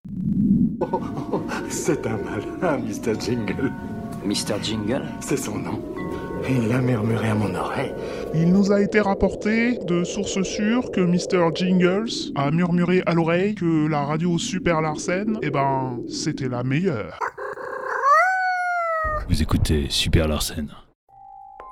C'est un malin, Mr. Jingle. Mr. Jingle? C'est son nom. Il l'a murmuré à mon oreille. Il nous a été rapporté de sources sûres que Mr. Jingles a murmuré à l'oreille que la radio Super Larsen, c'était la meilleure. Vous écoutez Super Larsen.